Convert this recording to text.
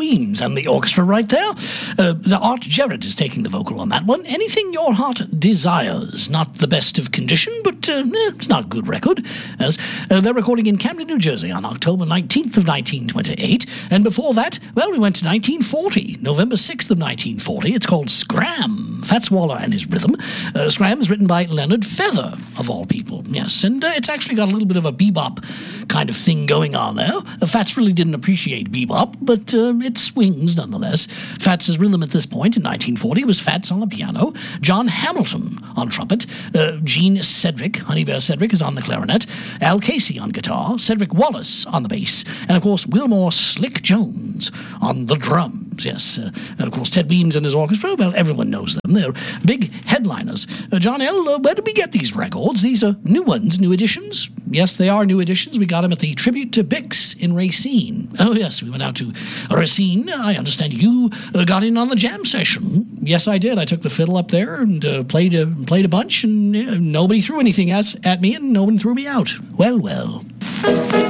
Weems and the orchestra right there. Art Jarrett is taking the vocal on that one. Anything Your Heart Desires. Not the best of condition, but it's not a good record. As they're recording in Camden, New Jersey on October 19th of 1928. And before that, well, we went to 1940, November 6th of 1940. It's called Scram, Fats Waller and his Rhythm. Scram is written by Leonard Feather, of all people. Yes, and it's actually got a little bit of a bebop kind of thing going on there. Fats really didn't appreciate bebop, but it swings nonetheless. Fats' rhythm at this point in 1940 was Fats on the piano, John Hamilton on trumpet, Gene Cedric, Honey Bear Cedric, is on the clarinet, Al Casey on guitar, Cedric Wallace on the bass, and of course Wilmore Slick Jones on the drums. Yes, and of course Ted Weems and his orchestra, well, everyone knows them. They're big headliners. John L., where did we get these records? These are new ones, new editions? Yes, they are new editions. We got them at the Tribute to Bix in Racine. Oh, yes, we went out to Racine. I understand you got in on the jam session. Yes, I did. I took the fiddle up there and played a bunch, and nobody threw anything at me, and no one threw me out. Well, well.